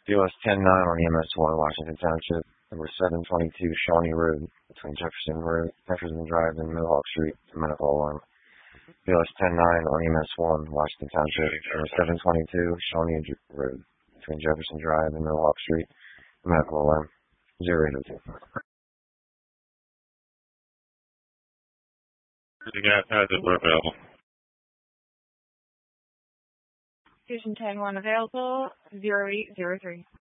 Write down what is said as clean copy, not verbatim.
BOS 109 on EMS 1, Washington Township, number 722 Shawnee Road, between Jefferson Drive and Mohawk Street, medical alarm. BOS 109 on EMS 1, Washington Township, number 722 Shawnee Road, between Jefferson Drive and Mohawk Street, medical alarm. 0802. The gas hazard were available. Fusion 10-1 available, 0803.